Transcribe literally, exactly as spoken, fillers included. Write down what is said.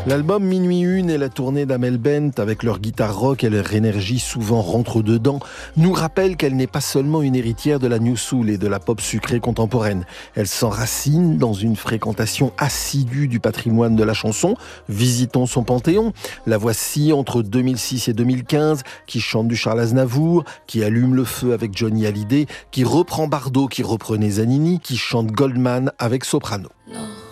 L'album Minuit Une et la tournée d'Amel Bent avec leur guitare rock et leur énergie souvent rentre-dedans nous rappellent qu'elle n'est pas seulement une héritière de la new soul et de la pop sucrée contemporaine. Elle s'enracine dans une fréquentation assidue du patrimoine de la chanson. Visitons son panthéon. La voici entre deux mille six et deux mille quinze, qui chante du Charles Aznavour, qui allume le feu avec Johnny Hallyday, qui reprend Bardot, qui reprenait Zanini, qui chante Goldman avec Soprano.